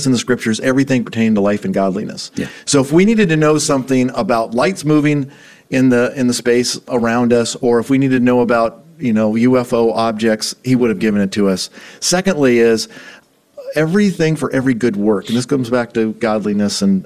in the scriptures everything pertaining to life and godliness. Yeah. So if we needed to know something about lights moving in the space around us, or if we needed to know about, UFO objects, he would have given it to us. Secondly is everything for every good work, and this comes back to godliness and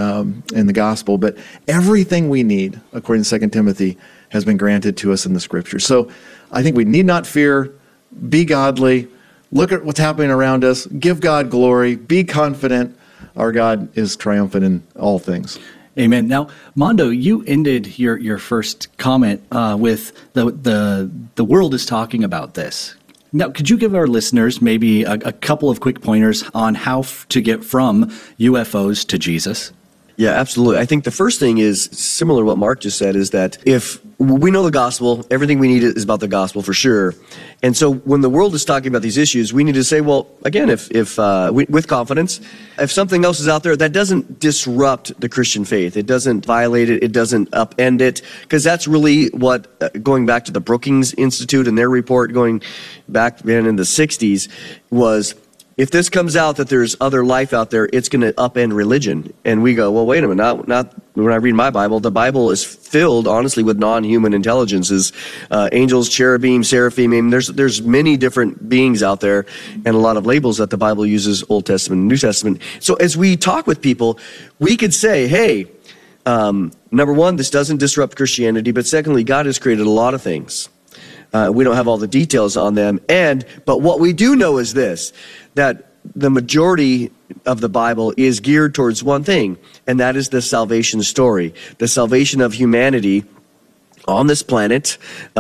the gospel, but everything we need, according to 2 Timothy, has been granted to us in the scriptures. So I think we need not fear, be godly, look at what's happening around us, give God glory, be confident. Our God is triumphant in all things. Amen. Now, Mondo, you ended your first comment with the world is talking about this. Now, could you give our listeners maybe a couple of quick pointers on how to get from UFOs to Jesus? Yeah, absolutely. I think the first thing is similar to what Mark just said, is that if we know the gospel, everything we need is about the gospel for sure. And so when the world is talking about these issues, we need to say, well, again, if with confidence, if something else is out there that doesn't disrupt the Christian faith, it doesn't violate it, it doesn't upend it, because that's really what, going back to the Brookings Institute and their report going back in the 60s, was, if this comes out that there's other life out there, it's going to upend religion. And we go, well, wait a minute, not when I read my Bible, the Bible is filled, honestly, with non-human intelligences, angels, cherubim, seraphim. I mean, there's many different beings out there, and a lot of labels that the Bible uses, Old Testament and New Testament. So as we talk with people, we could say, hey, number one, this doesn't disrupt Christianity, but secondly, God has created a lot of things. We don't have all the details on them. But what we do know is this, that the majority of the Bible is geared towards one thing, and that is the salvation story, the salvation of humanity on this planet.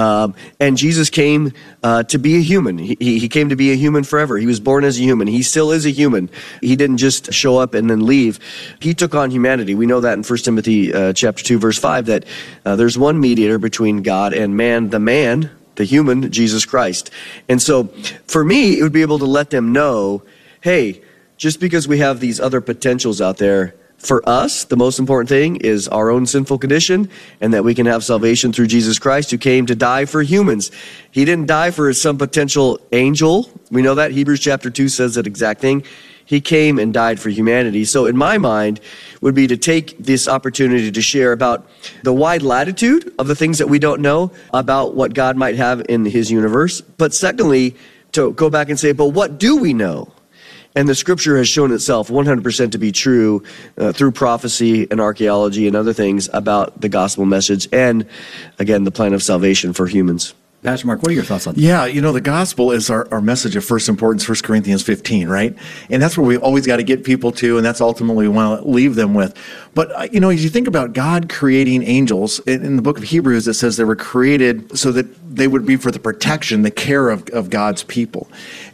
And Jesus came to be a human. He came to be a human forever. He was born as a human. He still is a human. He didn't just show up and then leave. He took on humanity. We know that in 1 Timothy chapter 2, verse 5, that there's one mediator between God and man, the human, Jesus Christ. And so for me, it would be able to let them know, hey, just because we have these other potentials out there, for us, the most important thing is our own sinful condition, and that we can have salvation through Jesus Christ, who came to die for humans. He didn't die for some potential angel. We know that. Hebrews chapter 2 says that exact thing. He came and died for humanity. So in my mind would be to take this opportunity to share about the wide latitude of the things that we don't know about what God might have in his universe. But secondly, to go back and say, but what do we know? And the scripture has shown itself 100% to be true through prophecy and archaeology and other things about the gospel message and, again, the plan of salvation for humans. Pastor Mark, what are your thoughts on that? Yeah, the gospel is our message of first importance, 1 Corinthians 15, right? And that's where we always got to get people to, and that's ultimately we want to leave them with. But, as you think about God creating angels, in the book of Hebrews, it says they were created so that they would be for the protection, the care of God's people.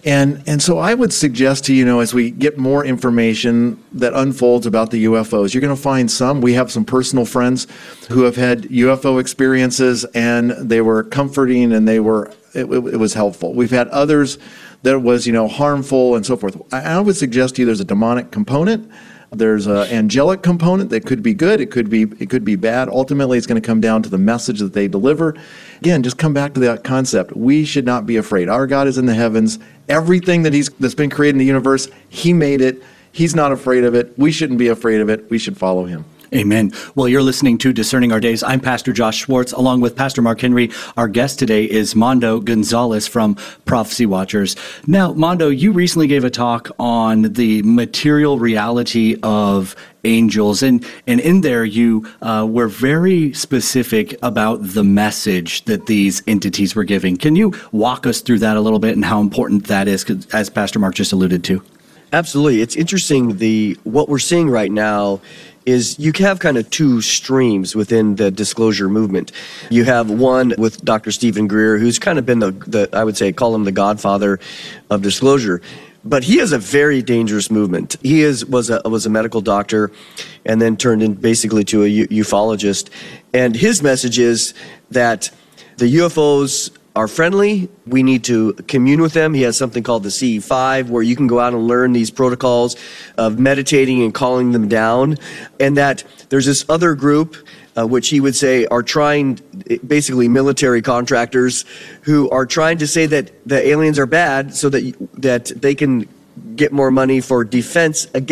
And so I would suggest to you, as we get more information that unfolds about the UFOs, you're going to find we have some personal friends who have had UFO experiences, and they were comforting, and it was helpful. We've had others that was, harmful and so forth. I would suggest to you there's a demonic component. There's an angelic component that could be good. It could be bad. Ultimately, it's going to come down to the message that they deliver. Again, just come back to that concept. We should not be afraid. Our God is in the heavens. Everything that's been created in the universe, he made it. He's not afraid of it. We shouldn't be afraid of it. We should follow him. Amen. Well, you're listening to Discerning Our Days. I'm Pastor Josh Schwartz, along with Pastor Mark Henry. Our guest today is Mondo Gonzalez from Prophecy Watchers. Now, Mondo, you recently gave a talk on the material reality of angels, and in there you were very specific about the message that these entities were giving. Can you walk us through that a little bit and how important that is, as Pastor Mark just alluded to? Absolutely. It's interesting. What we're seeing right now is you have kind of two streams within the disclosure movement. You have one with Dr. Stephen Greer, who's kind of been I would say, call him the godfather of disclosure. But he has a very dangerous movement. He was a medical doctor and then turned in basically to a ufologist. And his message is that the UFOs are friendly. We need to commune with them. He has something called the CE5, where you can go out and learn these protocols of meditating and calling them down. And that there's this other group, which he would say are trying, basically military contractors, who are trying to say that the aliens are bad so that they can get more money for defense against